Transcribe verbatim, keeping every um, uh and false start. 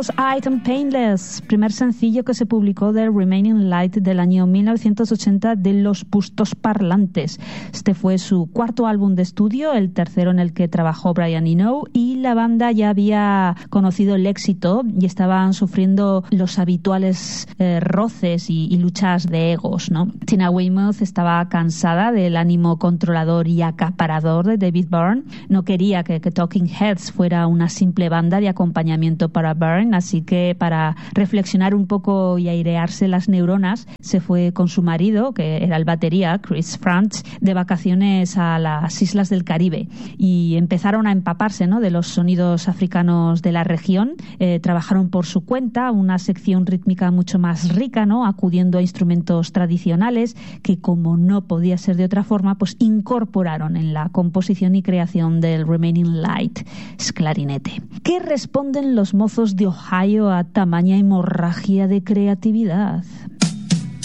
Cross-Eyed and Painless, primer sencillo que se publicó de Remaining Light del año mil novecientos ochenta de Los Bustos Parlantes. Este fue su cuarto álbum de estudio, el tercero en el que trabajó Brian Eno, y la banda ya había conocido el éxito y estaban sufriendo los habituales eh, roces y, y luchas de egos, ¿no? Tina Weymouth estaba cansada del ánimo controlador y acaparador de David Byrne. No quería que, que Talking Heads fuera una simple banda de acompañamiento para Byrne, así que para reflexionar un poco y airearse las neuronas se fue con su marido, que era el batería, Chris Frantz, de vacaciones a las islas del Caribe, y empezaron a empaparse, ¿no?, de los sonidos africanos de la región. Eh, trabajaron por su cuenta una sección rítmica mucho más rica, ¿no?, acudiendo a instrumentos tradicionales que, como no podía ser de otra forma, pues incorporaron en la composición y creación del Remaining Light, es clarinete. ¿Qué responden los mozos de Ohio a tamaña hemorragia de creatividad?